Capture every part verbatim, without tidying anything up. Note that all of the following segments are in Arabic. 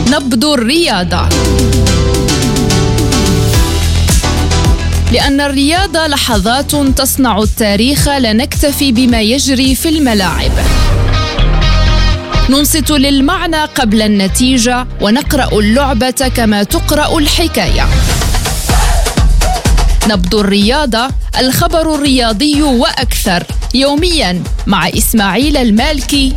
نبض الرياضة. لأن الرياضة لحظات تصنع التاريخ، لا نكتفي بما يجري في الملاعب. ننصت للمعنى قبل النتيجة، ونقرأ اللعبة كما تقرأ الحكاية. نبض الرياضة، الخبر الرياضي وأكثر، يومياً مع إسماعيل المالكي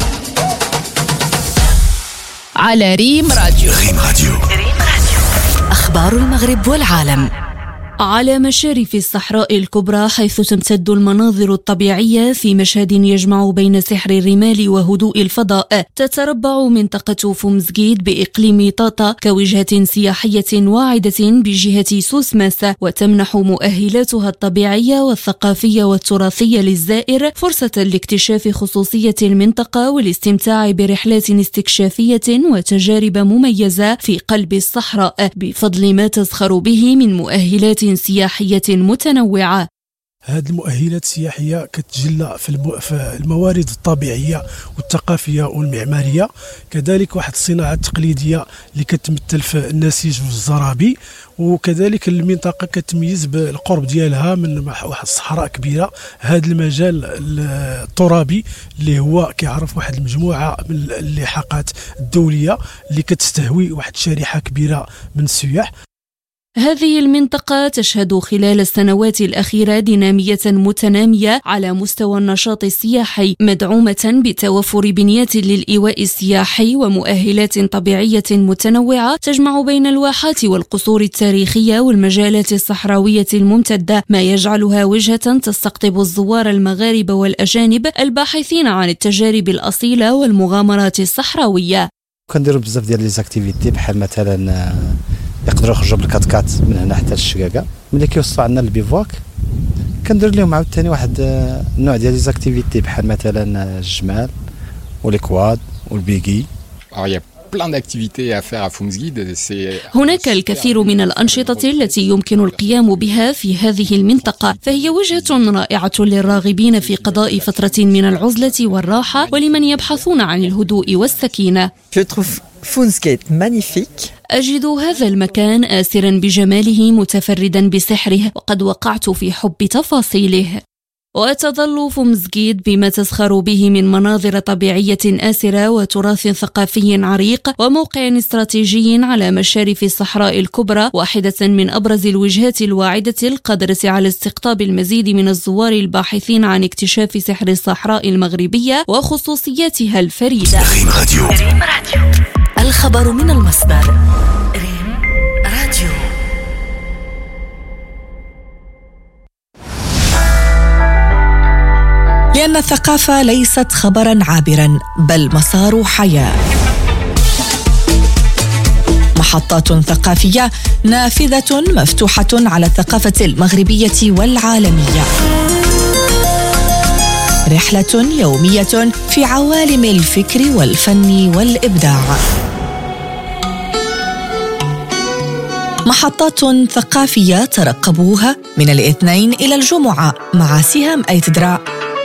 على ريم راديو. ريم راديو. أخبار المغرب والعالم. على مشارف الصحراء الكبرى، حيث تمتد المناظر الطبيعية في مشهد يجمع بين سحر الرمال وهدوء الفضاء، تتربع منطقة فومزغيد بإقليم طاطا كوجهة سياحية واعدة بجهة سوسماس، وتمنح مؤهلاتها الطبيعية والثقافية والتراثية للزائر فرصة لاكتشاف خصوصية المنطقة والاستمتاع برحلات استكشافية وتجارب مميزة في قلب الصحراء، بفضل ما تزخر به من مؤهلات سياحية متنوعة. هذه المؤهلات السياحية كتجلى في الموارد الطبيعية والثقافية والمعمارية، كذلك واحد الصناعة التقليدية اللي كتمثل في النسيج والزرابي، وكذلك المنطقة كتميز بالقرب ديالها من واحد الصحراء كبيرة. هذا المجال الترابي اللي هو كيعرف واحد المجموعة من اللحاقات الدولية اللي كتستهوي واحد شريحة كبيرة من السياح. هذه المنطقة تشهد خلال السنوات الأخيرة دينامية متنامية على مستوى النشاط السياحي، مدعومة بتوفر بنيات للإيواء السياحي ومؤهلات طبيعية متنوعة تجمع بين الواحات والقصور التاريخية والمجالات الصحراوية الممتدة، ما يجعلها وجهة تستقطب الزوار المغاربة والأجانب الباحثين عن التجارب الأصيلة والمغامرات الصحراوية. كنديروا بزاف ديال لي زاكتيفيتي، بحال مثلا يقدروا يخرجوا بالكاتكات من هنا حتى للشقاقه. ملي كيوصلوا عندنا البيفواك كندير لهم عاوتاني واحد النوع ديال لي زاكتيفيتي، بحال مثلا الجمال والكواد والبيغي. هناك الكثير من الأنشطة التي يمكن القيام بها في هذه المنطقة، فهي وجهة رائعة للراغبين في قضاء فترة من العزلة والراحة ولمن يبحثون عن الهدوء والسكينة. أجد هذا المكان آسرا بجماله متفردا بسحره، وقد وقعت في حب تفاصيله. وتظل فومزغيد بما تزخر به من مناظر طبيعية آسرة وتراث ثقافي عريق وموقع استراتيجي على مشارف الصحراء الكبرى، واحدة من أبرز الوجهات الواعدة القادرة على استقطاب المزيد من الزوار الباحثين عن اكتشاف سحر الصحراء المغربية وخصوصياتها الفريدة. ريم راديو. ريم راديو. الخبر من المصدر. ريم راديو. لأن الثقافة ليست خبرا عابرا، بل مسار حياة. محطات ثقافية نافذة مفتوحة على الثقافة المغربية والعالمية. رحلة يومية في عوالم الفكر والفن والإبداع. محطات ثقافية ترقبوها من الاثنين إلى الجمعة مع سهام أيتدرا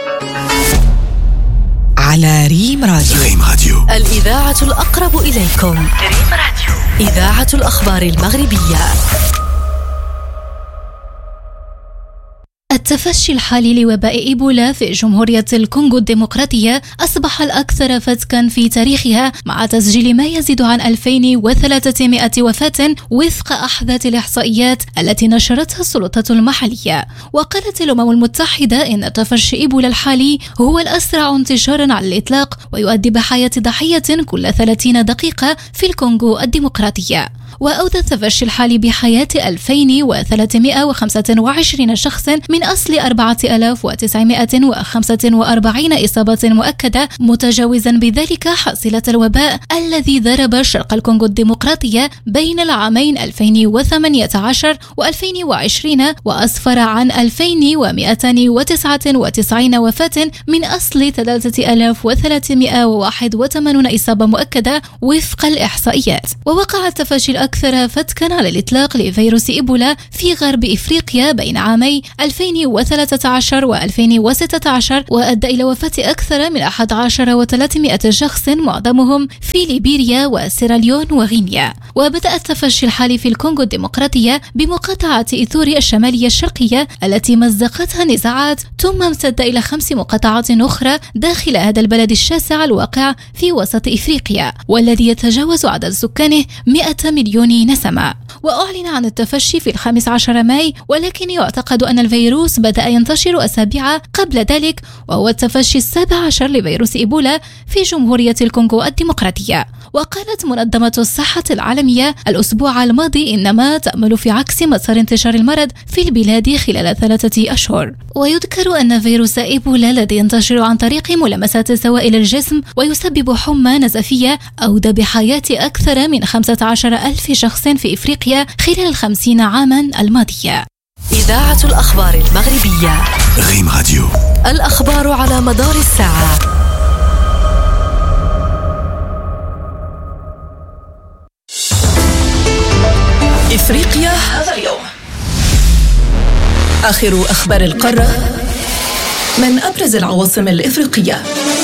على ريم راديو. ريم راديو. الإذاعة الأقرب إليكم. ريم راديو. إذاعة الأخبار المغربية. التفشي الحالي لوباء إيبولا في جمهورية الكونغو الديمقراطية أصبح الأكثر فتكا في تاريخها، مع تسجيل ما يزيد عن ألفين وثلاثمائة وفاة وفق أحدث الإحصائيات التي نشرتها السلطات المحلية. وقالت الأمم المتحدة إن تفشي إيبولا الحالي هو الأسرع انتشارا على الإطلاق، ويؤدي بحياة ضحية كل ثلاثين دقيقة في الكونغو الديمقراطية. وأودى التفشي الحالي بحياة ألفين وثلاثمائة وخمسة وعشرين شخص من أصل أربعة آلاف وتسعمائة وخمسة وأربعين إصابة مؤكدة، متجاوزا بذلك حصيلة الوباء الذي ضرب شرق الكونغو الديمقراطية بين العامين ألفين وثمانية عشر وألفين وعشرين، وأسفر عن ألفين ومائتين وتسعة وتسعين وفاة من أصل ثلاثة آلاف وثلاثمائة وواحد وثمانين إصابة مؤكدة وفق الإحصائيات. ووقع التفشي الأكثر فتكا على الإطلاق لفيروس إيبولا في غرب إفريقيا بين عامي ألفين ألفين وثلاثة عشر وألفين وستة عشر، وأدى إلى وفاة أكثر من أحد عشر وثلاثمائة شخص معظمهم في ليبيريا وسيراليون وغينيا. وبدأ التفشي الحالي في الكونغو الديمقراطية بمقاطعة إيثوري الشمالية الشرقية التي مزقتها النزاعات، ثم امتد إلى خمس مقاطعات أخرى داخل هذا البلد الشاسع الواقع في وسط إفريقيا والذي يتجاوز عدد سكانه مئة مليون نسمة. وأعلن عن التفشي في الخامس عشر ماي، ولكن يعتقد أن الفيروس بدأ ينتشر أسابيع قبل ذلك، وهو التفشي السابع عشر لفيروس إيبولا في جمهورية الكونغو الديمقراطية. وقالت منظمة الصحة العالمية الأسبوع الماضي إنما تأمل في عكس مسار انتشار المرض في البلاد خلال ثلاثة أشهر. ويذكر أن فيروس إيبولا الذي ينتشر عن طريق ملامسات سوائل الجسم ويسبب حمى نزفية أودى بحياة أكثر من خمسة عشر ألف شخص في إفريقيا خلال الخمسين عاما الماضية. إذاعة الأخبار المغربية ريم راديو، الأخبار على مدار الساعة. إفريقيا هذا اليوم. آخر أخبار القارة من أبرز العواصم الإفريقية،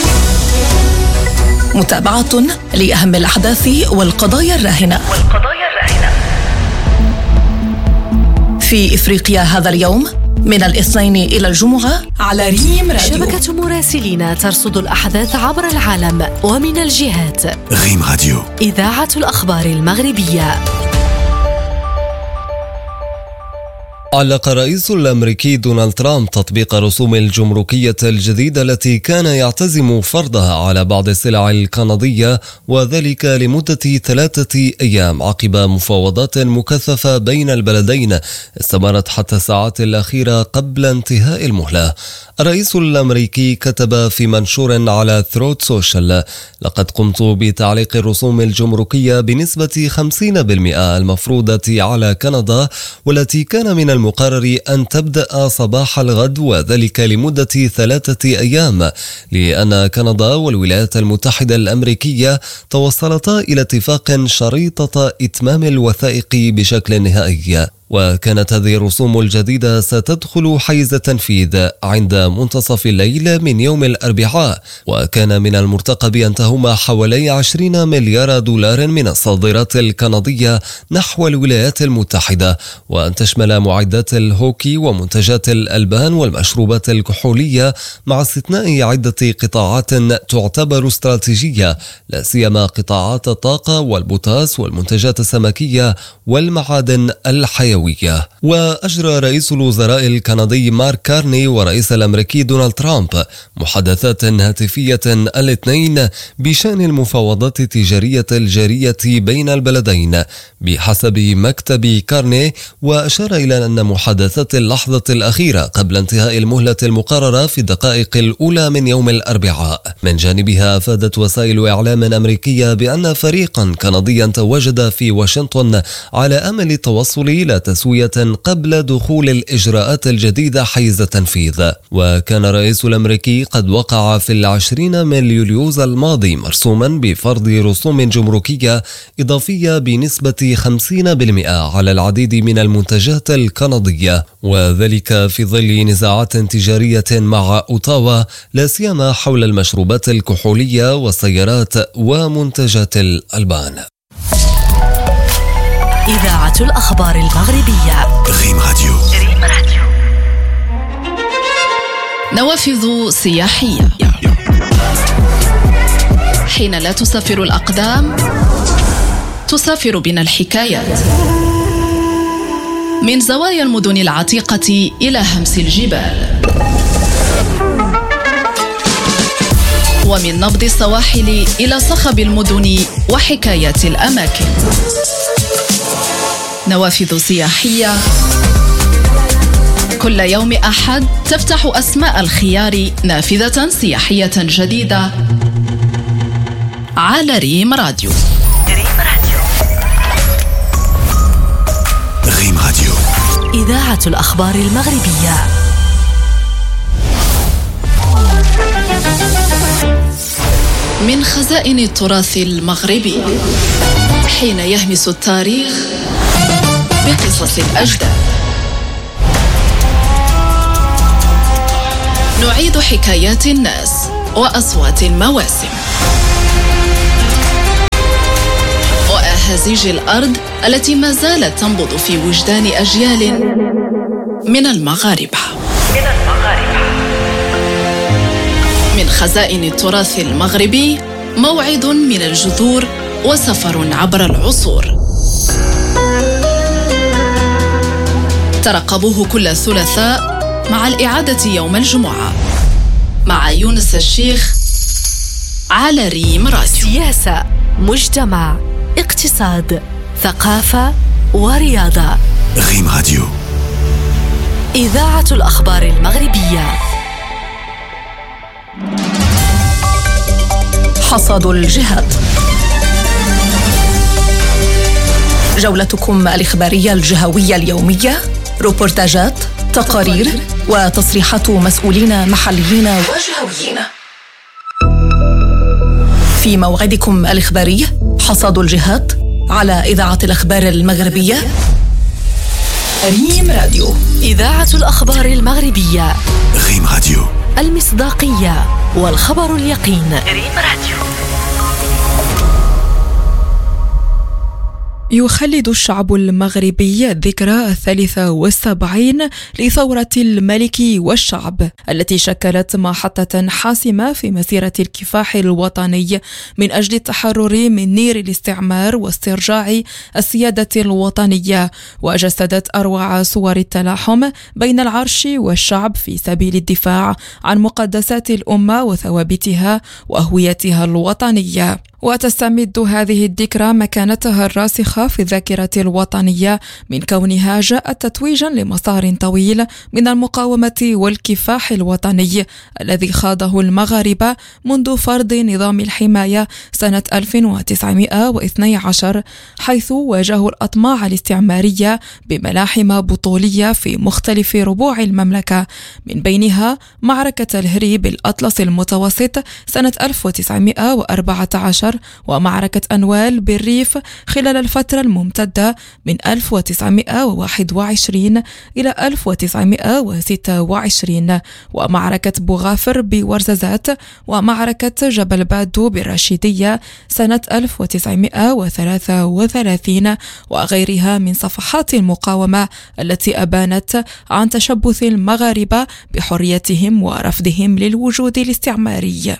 متابعة لأهم الأحداث والقضايا الراهنة في إفريقيا هذا اليوم من الاثنين إلى الجمعة على ريم راديو. شبكة مراسلين ترصد الأحداث عبر العالم ومن الجهات. ريم راديو، إذاعة الأخبار المغربية. علق الرئيس الأمريكي دونالد ترامب تطبيق رسوم الجمركية الجديدة التي كان يعتزم فرضها على بعض السلع الكندية، وذلك لمدة ثلاثة أيام عقب مفاوضات مكثفة بين البلدين استمرت حتى الساعات الأخيرة قبل انتهاء المهلة. الرئيس الأمريكي كتب في منشور على ثروت سوشيال: لقد قمت بتعليق الرسوم الجمركية بنسبة خمسين بالمئة المفروضة على كندا، والتي كان من المقرر أن تبدأ صباح الغد، وذلك لمدة ثلاثة أيام، لأن كندا والولايات المتحدة الأمريكية توصلتا إلى اتفاق شريطة إتمام الوثائق بشكل نهائي. وكانت هذه الرسوم الجديدة ستدخل حيز التنفيذ عند منتصف الليل من يوم الأربعاء، وكان من المرتقب أن تهم حوالي عشرين مليار دولار من الصادرات الكندية نحو الولايات المتحدة، وأن تشمل معدات الهوكي ومنتجات الألبان والمشروبات الكحولية، مع استثناء عدة قطاعات تعتبر استراتيجية، لا سيما قطاعات الطاقة والبوتاس والمنتجات السمكية والمعادن الحيوية. وأجرى رئيس الوزراء الكندي مارك كارني ورئيس الأمريكي دونالد ترامب محادثات هاتفية الاثنين بشأن المفاوضات التجارية الجارية بين البلدين بحسب مكتب كارني، وأشار إلى أن محادثات اللحظة الأخيرة قبل انتهاء المهلة المقررة في الدقائق الأولى من يوم الأربعاء. من جانبها أفادت وسائل إعلام أمريكية بأن فريقا كنديا تواجد في واشنطن على أمل التوصل إلى تسوية قبل دخول الإجراءات الجديدة حيز التنفيذ. وكان الرئيس الأمريكي قد وقع في العشرين من يوليوز الماضي مرسوما بفرض رسوم جمركية إضافية بنسبة خمسين بالمئة على العديد من المنتجات الكندية، وذلك في ظل نزاعات تجارية مع أوتاوا، لا سيما حول المشروبات الكحولية والسيارات ومنتجات الألبان. إذاعة الأخبار المغربية ريم راديو. نوافذ سياحية. حين لا تسافر الأقدام تسافر بنا الحكايات، من زوايا المدن العتيقة إلى همس الجبال، ومن نبض السواحل إلى صخب المدن وحكايات الأماكن. نوافذ سياحية كل يوم أحد تفتح أسماء الخيار نافذة سياحية جديدة على ريم راديو. ريم راديو، إذاعة الأخبار المغربية. من خزائن التراث المغربي، حين يهمس التاريخ، بقصص الأجداد. نعيد حكايات الناس وأصوات المواسم وأهازيج الأرض التي ما زالت تنبض في وجدان أجيال من المغاربة. من خزائن التراث المغربي موعد من الجذور وسفر عبر العصور. ترقبوه كل ثلاثاء مع الإعادة يوم الجمعة مع يونس الشيخ على ريم راديو. سياسة، مجتمع، اقتصاد، ثقافة ورياضة. ريم راديو، إذاعة الأخبار المغربية. حصاد الجهات، جولتكم الإخبارية الجهوية اليومية، روبورتاجات، تقارير وتصريحات مسؤولين محليين وجهويين. في موعدكم الإخباري حصاد الجهات على إذاعة الأخبار المغربية ريم راديو. إذاعة الأخبار المغربية. ريم راديو، المصداقية والخبر اليقين. ريم راديو. يخلد الشعب المغربي الذكرى الثالثة والسبعين لثورة الملك والشعب التي شكلت محطة حاسمة في مسيرة الكفاح الوطني من أجل التحرر من نير الاستعمار واسترجاع السيادة الوطنية، وجسدت أروع صور التلاحم بين العرش والشعب في سبيل الدفاع عن مقدسات الأمة وثوابتها وهويتها الوطنية. وتستمد هذه الذكرى مكانتها الراسخة في الذاكرة الوطنية من كونها جاءت تتويجا لمسار طويل من المقاومة والكفاح الوطني الذي خاضه المغاربة منذ فرض نظام الحماية سنة ألف وتسعمائة واثني عشر، حيث واجهوا الأطماع الاستعمارية بملاحم بطولية في مختلف ربوع المملكة، من بينها معركة الهري بالأطلس المتوسط سنة ألف وتسعمائة وأربعة عشر، ومعركة أنوال بالريف خلال الفترة الممتدة من ألف وتسعمائة وواحد وعشرين إلى ألف وتسعمائة وستة وعشرين، ومعركة بوغافر بورزازات، ومعركة جبل بادو بالرشيدية سنة ألف وتسعمائة وثلاثة وثلاثين، وغيرها من صفحات المقاومة التي أبانت عن تشبث المغاربة بحريتهم ورفضهم للوجود الاستعماري.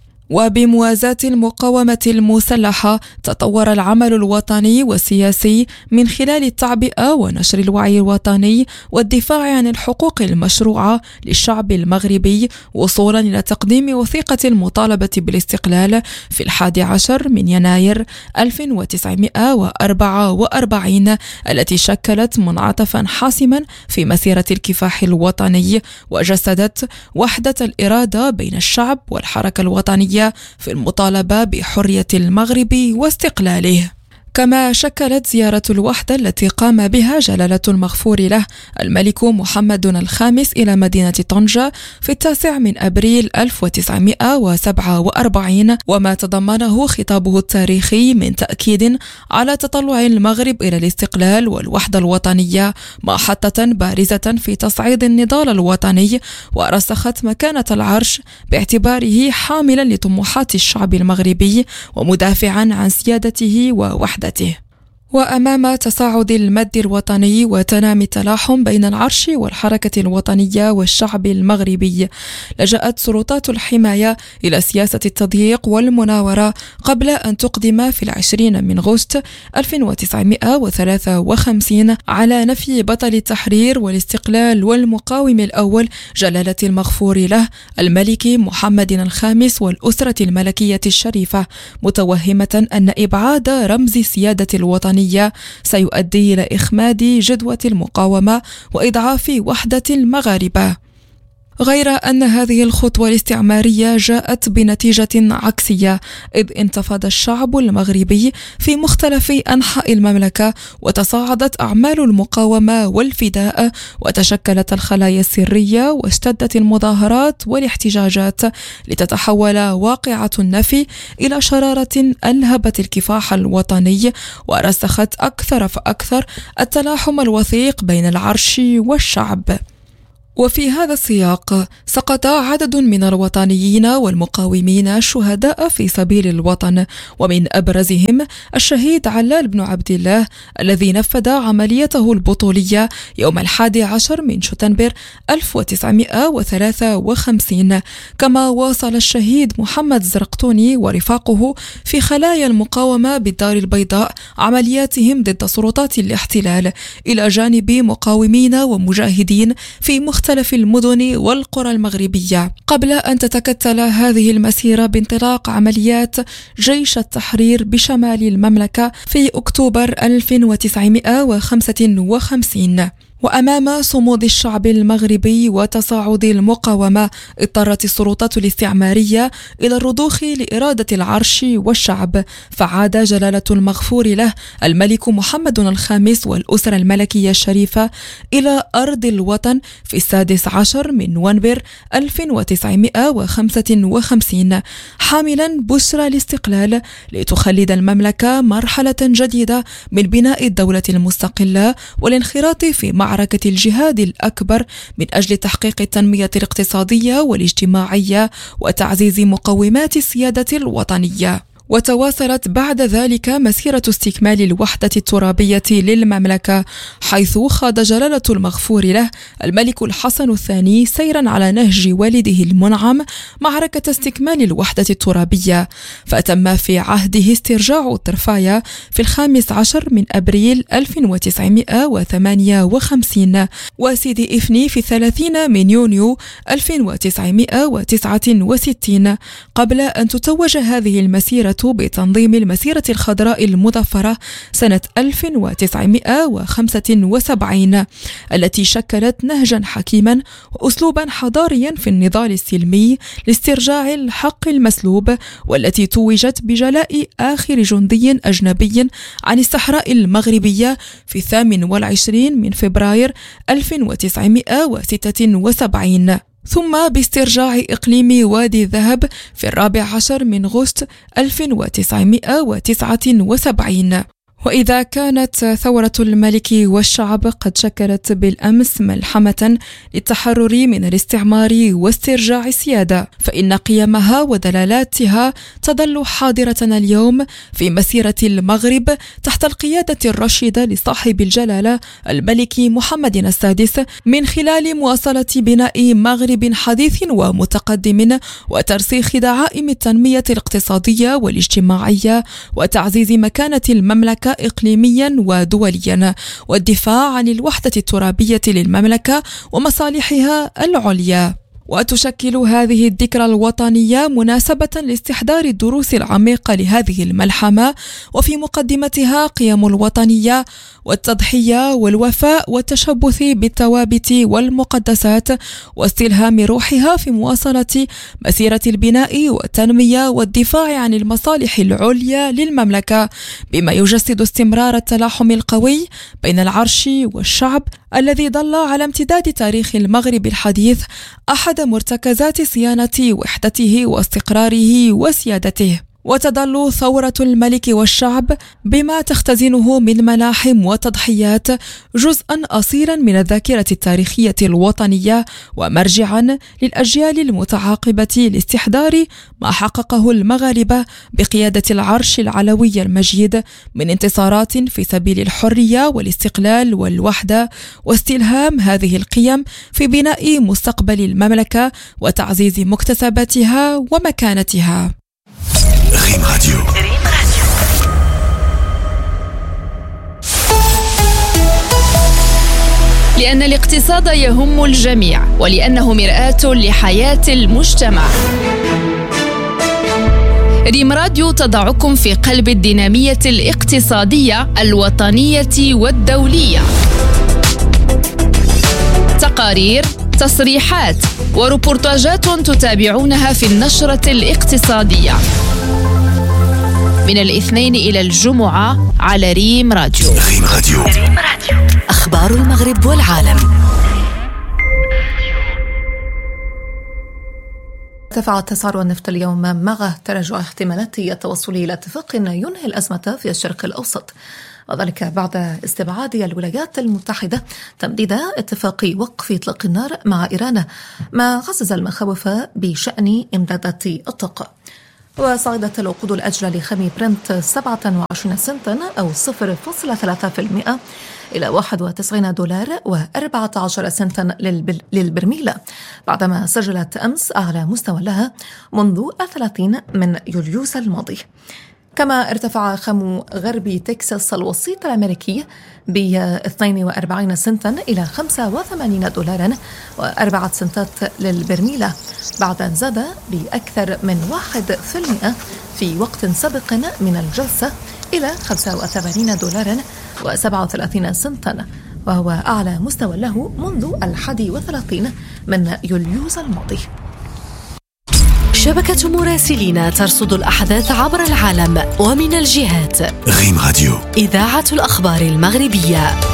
وبموازاة المقاومة المسلحة تطور العمل الوطني والسياسي من خلال التعبئة ونشر الوعي الوطني والدفاع عن الحقوق المشروعة للشعب المغربي، وصولا إلى تقديم وثيقة المطالبة بالاستقلال في الحادي عشر من يناير ألف وتسعمائة وأربعة وأربعين، التي شكلت منعطفا حاسما في مسيرة الكفاح الوطني، وجسدت وحدة الإرادة بين الشعب والحركة الوطنية في المطالبة بحرية المغرب واستقلاله. كما شكلت زيارة الوحدة التي قام بها جلالة المغفور له الملك محمد الخامس إلى مدينة طنجة في التاسع من أبريل ألف وتسعمائة وسبعة وأربعين، وما تضمنه خطابه التاريخي من تأكيد على تطلع المغرب إلى الاستقلال والوحدة الوطنية، محطة بارزة في تصعيد النضال الوطني، ورسخت مكانة العرش باعتباره حاملا لطموحات الشعب المغربي ومدافعا عن سيادته ووحدته. وأمام تصاعد المد الوطني وتنامي التلاحم بين العرش والحركة الوطنية والشعب المغربي، لجأت سلطات الحماية إلى سياسة التضييق والمناورة قبل أن تقدم في العشرين من أغسطس ألف وتسعمائة وثلاثة وخمسين على نفي بطل التحرير والاستقلال والمقاوم الأول جلالة المغفور له الملك محمد الخامس والأسرة الملكية الشريفة، متوهمة أن إبعاد رمز سيادة الوطنية سيؤدي إلى إخماد جدوى المقاومة وإضعاف وحدة المغاربة. غير أن هذه الخطوة الاستعمارية جاءت بنتيجة عكسية، إذ انتفض الشعب المغربي في مختلف أنحاء المملكة، وتصاعدت أعمال المقاومة والفداء، وتشكلت الخلايا السرية، واشتدت المظاهرات والاحتجاجات، لتتحول واقعة النفي إلى شرارة ألهبت الكفاح الوطني، ورسخت أكثر فأكثر التلاحم الوثيق بين العرش والشعب. وفي هذا السياق سقط عدد من الوطنيين والمقاومين شهداء في سبيل الوطن، ومن أبرزهم الشهيد علال بن عبد الله الذي نفذ عمليته البطولية يوم الحادي عشر من شتنبر ألف وتسعمائة وثلاثة وخمسين. كما واصل الشهيد محمد زرقطوني ورفاقه في خلايا المقاومة بالدار البيضاء عملياتهم ضد سلطات الاحتلال، إلى جانب مقاومين ومجاهدين في مختلف مختلف المدن والقرى المغربية، قبل أن تتكتل هذه المسيرة بانطلاق عمليات جيش التحرير بشمال المملكة في أكتوبر ألف وتسعمائة وخمسة وخمسين. وأمام صمود الشعب المغربي وتصاعد المقاومة، اضطرت السلطات الاستعمارية إلى الرضوخ لإرادة العرش والشعب، فعاد جلالة المغفور له الملك محمد الخامس والأسرة الملكية الشريفة إلى أرض الوطن في السادس عشر من نوفمبر ألف وتسعمائة وخمسة وخمسين، حاملا بشرى الاستقلال لتخلد المملكة مرحلة جديدة من بناء الدولة المستقلة والانخراط في معركة معركة الجهاد الأكبر من أجل تحقيق التنمية الاقتصادية والاجتماعية وتعزيز مقومات السيادة الوطنية. وتواصلت بعد ذلك مسيرة استكمال الوحدة الترابية للمملكة، حيث خاض جلالة المغفور له الملك الحسن الثاني سيرا على نهج والده المنعم معركة استكمال الوحدة الترابية، فتم في عهده استرجاع الطرفاية في الخامس عشر من أبريل ألف وتسعمائة وثمانية وخمسين، وسيدي إفني في الثلاثين من يونيو ألف وتسعمائة وتسعة وستين، قبل أن تتوج هذه المسيرة بتنظيم المسيرة الخضراء المظفرة سنة ألف وتسعمائة وخمسة وسبعين، التي شكلت نهجا حكيما وأسلوبا حضاريا في النضال السلمي لاسترجاع الحق المسلوب، والتي توجت بجلاء آخر جندي أجنبي عن الصحراء المغربية في الثامن والعشرين من فبراير ألف وتسعمائة وستة وسبعين، ثم باسترجاع إقليم وادي الذهب في الرابع عشر من أغسطس ألف وتسعمائة وتسعة وسبعين. وإذا كانت ثورة الملك والشعب قد شكلت بالأمس ملحمة للتحرر من الاستعمار واسترجاع السيادة، فإن قيمها ودلالاتها تظل حاضرة اليوم في مسيرة المغرب تحت القيادة الرشيدة لصاحب الجلالة الملك محمد السادس، من خلال مواصلة بناء مغرب حديث ومتقدم وترسيخ دعائم التنمية الاقتصادية والاجتماعية وتعزيز مكانة المملكة إقليميا ودوليا، والدفاع عن الوحدة الترابية للمملكة ومصالحها العليا. وتشكل هذه الذكرى الوطنية مناسبة لاستحضار الدروس العميقة لهذه الملحمة، وفي مقدمتها قيم الوطنية والتضحية والوفاء والتشبث بالثوابت والمقدسات، واستلهام روحها في مواصلة مسيرة البناء والتنمية والدفاع عن المصالح العليا للمملكة، بما يجسد استمرار التلاحم القوي بين العرش والشعب الذي ظل على امتداد تاريخ المغرب الحديث أحد مرتكزات صيانة وحدته واستقراره وسيادته. وتظل ثورة الملك والشعب بما تختزنه من ملاحم وتضحيات جزءا أصيلا من الذاكرة التاريخية الوطنية، ومرجعا للأجيال المتعاقبة لاستحضار ما حققه المغاربة بقيادة العرش العلوي المجيد من انتصارات في سبيل الحرية والاستقلال والوحدة، واستلهام هذه القيم في بناء مستقبل المملكة وتعزيز مكتسباتها ومكانتها. ريم راديو. لأن الاقتصاد يهم الجميع، ولأنه مرآة لحياة المجتمع. ريم راديو تضعكم في قلب الدينامية الاقتصادية الوطنية والدولية. تقارير، تصريحات وروبورتاجات تتابعونها في النشرة الاقتصادية من الاثنين إلى الجمعة على ريم راديو. ريم راديو. أخبار المغرب والعالم. ارتفعت أسعار النفط اليوم مع تراجع احتمالات التوصل إلى اتفاق ينهي الأزمة في الشرق الأوسط، وذلك بعد استبعاد الولايات المتحدة تمديد اتفاق وقف إطلاق النار مع إيران، ما عزز المخاوف بشأن إمدادات الطاقة. وصعدت العقود الأجلة لخام برنت سبعة وعشرين سنتا أو صفر فاصلة ثلاثة بالمئة إلى واحد وتسعين دولار وأربعة عشر سنتا للبرميل، بعدما سجلت أمس أعلى مستوى لها منذ الثلاثين من يوليوز الماضي. كما ارتفع خام غرب تكساس الوسيط الأمريكي ب اثنين وأربعين سنتا إلى خمسة وثمانين دولارا وأربعة سنتات للبرميل، بعد أن زاد بأكثر من واحد في المئة في وقت سابق من الجلسة إلى خمسة وثمانين دولارا وسبعة وثلاثين سنتا، وهو أعلى مستوى له منذ الحادي والثلاثين من يوليوز الماضي. شبكة مراسلين ترصد الأحداث عبر العالم ومن الجهات. ريم راديو، إذاعة الأخبار المغربية.